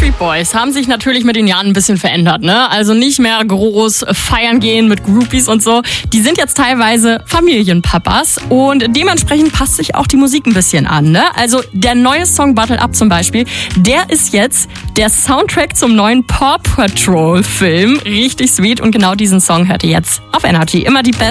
Backstreet Boys haben sich natürlich mit den Jahren ein bisschen verändert, ne? Also nicht mehr groß feiern gehen mit Groupies und so. Die sind jetzt teilweise Familienpapas und dementsprechend passt sich auch die Musik ein bisschen an, ne? Also der neue Song Bottled Up zum Beispiel, der ist jetzt der Soundtrack zum neuen Paw Patrol Film. Richtig sweet und genau diesen Song hört ihr jetzt auf Energy. Immer die besten